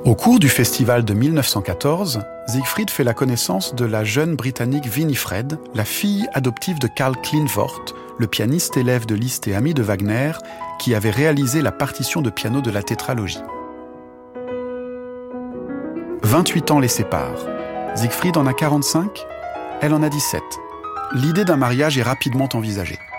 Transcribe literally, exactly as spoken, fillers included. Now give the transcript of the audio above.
Au cours du festival de mille neuf cent quatorze, Siegfried fait la connaissance de la jeune Britannique Winifred, la fille adoptive de Karl Klindworth, le pianiste élève de Liszt et ami de Wagner, qui avait réalisé la partition de piano de la tétralogie. vingt-huit ans les séparent. Siegfried en a quarante-cinq, elle en a dix-sept. L'idée d'un mariage est rapidement envisagée.